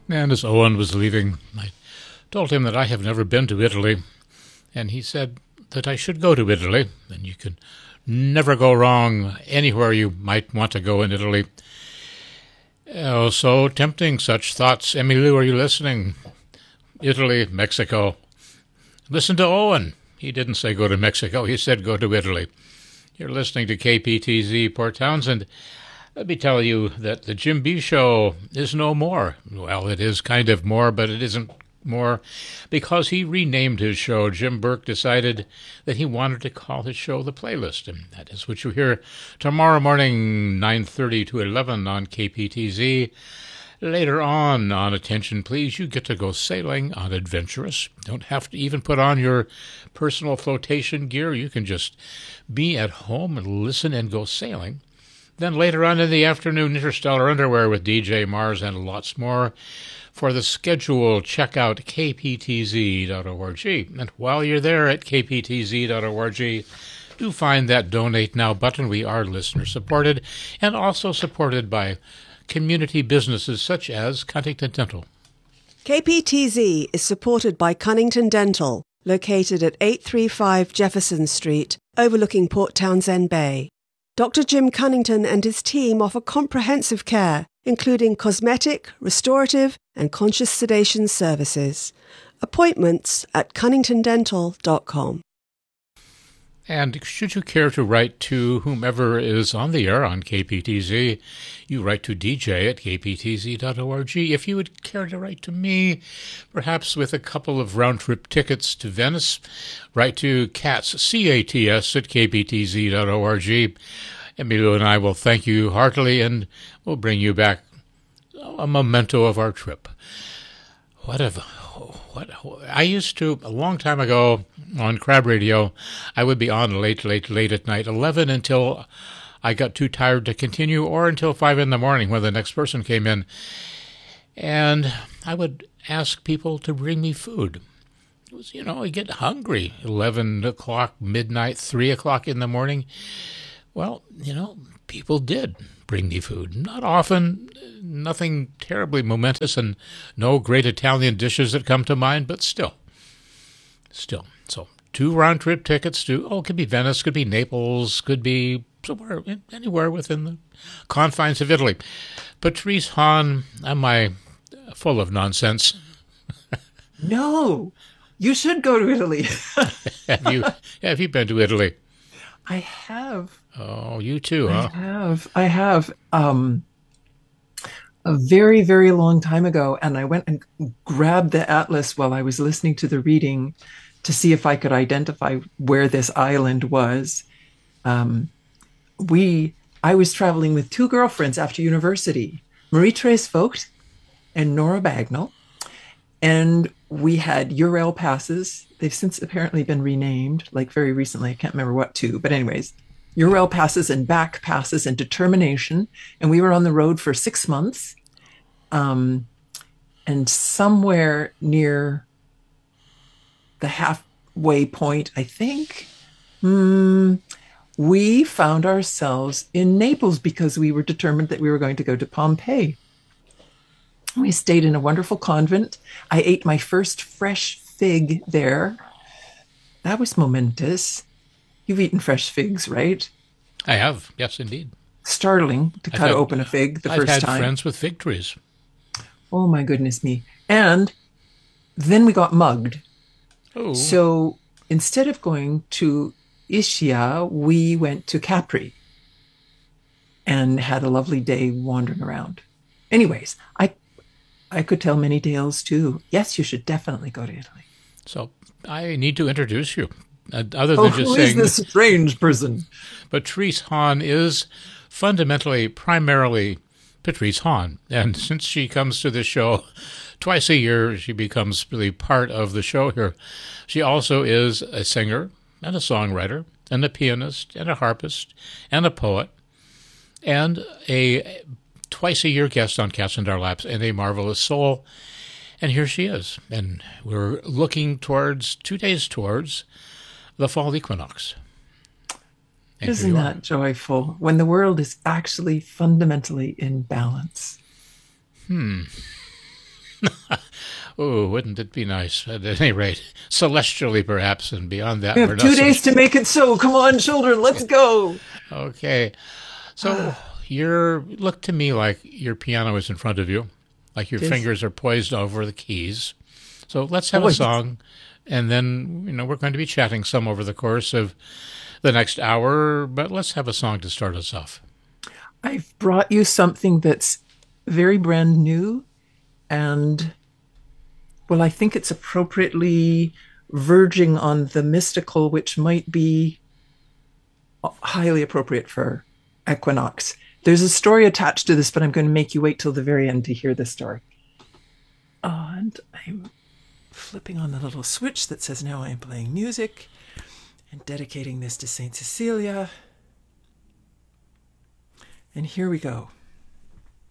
And as Owen was leaving, I told him that I have never been to Italy, and he said that I should go to Italy, and you can never go wrong anywhere you might want to go in Italy. Oh, so tempting, such thoughts. Emily, are you listening? Italy, Mexico. Listen to Owen. He didn't say go to Mexico. He said go to Italy. You're listening to KPTZ Port Townsend. Let me tell you that the Jim B. Show is no more. Well, it is kind of more, but it isn't more because he renamed his show. Jim Burke decided that he wanted to call his show The Playlist, and that is what you hear tomorrow morning, 9:30 to 11 on KPTZ. Later on Attention Please, you get to go sailing on Adventurous. Don't have to even put on your personal flotation gear. You can just be at home and listen and go sailing. Then later on in the afternoon, Interstellar Underwear with DJ Mars and lots more. For the schedule, check out kptz.org. And while you're there at kptz.org, do find that Donate Now button. We are listener-supported and also supported by community businesses such as Cunnington Dental. KPTZ is supported by Cunnington Dental, located at 835 Jefferson Street, overlooking Port Townsend Bay. Dr. Jim Cunnington and his team offer comprehensive care, including cosmetic, restorative, and conscious sedation services. Appointments at cunningtondental.com. And should you care to write to whomever is on the air on KPTZ, you write to DJ at kptz.org. If you would care to write to me, perhaps with a couple of round-trip tickets to Venice, write to CATS, C-A-T-S, at kptz.org. Emilio and I will thank you heartily, and we'll bring you back a memento of our trip. I used to, a long time ago on Crab Radio, I would be on late at night, 11 until I got too tired to continue, or until 5 in the morning when the next person came in. And I would ask people to bring me food. It was, I get hungry, 11 o'clock, midnight, 3 o'clock in the morning. Well, people did bring me food. Not often, nothing terribly momentous, and no great Italian dishes that come to mind, but still. So 2 round-trip tickets to, it could be Venice, could be Naples, could be somewhere, anywhere within the confines of Italy. Patrice Hahn, am I full of nonsense? No, you should go to Italy. Have you been to Italy? I have. Oh, you too, huh? I have. A very, very long time ago, and I went and grabbed the atlas while I was listening to the reading to see if I could identify where this island was. I was traveling with 2 girlfriends after university, Marie-Therese Vogt and Nora Bagnall, and we had Eurail passes. They've since apparently been renamed, like very recently. I can't remember what to, but anyways, Eurail passes and back passes and determination. And we were on the road for 6 months. And somewhere near the halfway point, I think, we found ourselves in Naples because we were determined that we were going to go to Pompeii. We stayed in a wonderful convent. I ate my first fresh fig there. That was momentous. You've eaten fresh figs, right? I have, yes, indeed. Startling to cut open a fig the first time. I've had friends with fig trees. Oh, my goodness me. And then we got mugged. Oh. So instead of going to Ischia, we went to Capri and had a lovely day wandering around. Anyways, I could tell many tales too. Yes, you should definitely go to Italy. So I need to introduce you. Other than just who saying, is this strange person? Patrice Hahn is primarily Patrice Hahn. And since she comes to the show twice a year, she becomes really part of the show here. She also is a singer and a songwriter and a pianist and a harpist and a poet and a twice-a-year guest on Cats and Our Laps and a marvelous soul. And here she is. And we're looking 2 days towards the fall equinox. And isn't that joyful when the world is actually fundamentally in balance? Oh, wouldn't it be nice? At any rate, celestially perhaps, and beyond that. We we're have not 2 so days to make it so. Come on, children, let's go. Okay. So look to me like your piano is in front of you, like your Yes. fingers are poised over the keys. So let's have a song, and then, we're going to be chatting some over the course of the next hour, but let's have a song to start us off. I've brought you something that's very brand new, and, well, I think it's appropriately verging on the mystical, which might be highly appropriate for equinox. There's a story attached to this, but I'm going to make you wait till the very end to hear the story. And I'm flipping on the little switch that says now I'm playing music and dedicating this to Saint Cecilia. And here we go.